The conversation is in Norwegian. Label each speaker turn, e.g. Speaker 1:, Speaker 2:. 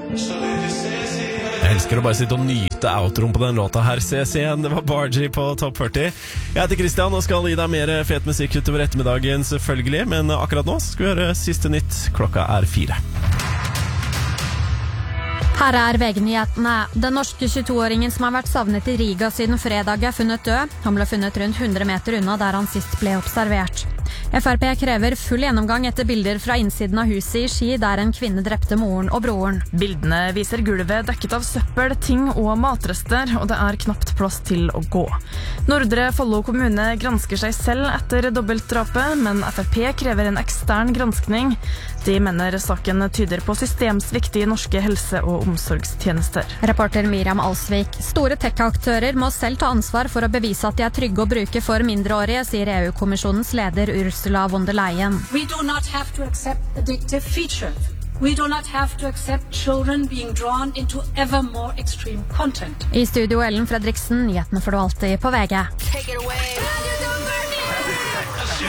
Speaker 1: Jeg elsker å bare sitte og nyte outroen på den låta her. CC1, det var Bargy på Topp 40. Jeg heter Christian og skal gi deg mer fet musikk utover ettermiddagen selvfølgelig, men akkurat nå skal vi høre siste nytt. Klokka er 4.
Speaker 2: Her er VG-nyhetene. Den norske 22-åringen som har vært savnet i Riga siden fredag er funnet død. Han ble funnet rundt 100 meter unna der han sist ble observert. FrP krever full gjennomgang etter bilder fra innsiden av huset i Ski der en kvinne drepte moren og broren.
Speaker 3: Bildene viser gulvet dekket av søppel, ting og matrester, og det er knapt plass til å gå. Nordre Follo kommune gransker seg selv etter dobbeltdrapet, men FrP krever en ekstern granskning. De mener saken tyder på systemsvikt i norske helse- og omsorgstjenester.
Speaker 2: Reporter Miriam Alsvik. Store tech-aktører må selv ta ansvar for å bevise at de er trygge å bruke for mindreårige, sier EU-kommisjonens leder Ursula von der Leyen.
Speaker 4: We do not have to accept addictive features. We do not have to accept children being drawn into ever more extreme content.
Speaker 2: I studio Ellen Fredriksen, nyhetene får du alltid på VG.
Speaker 4: Take it away.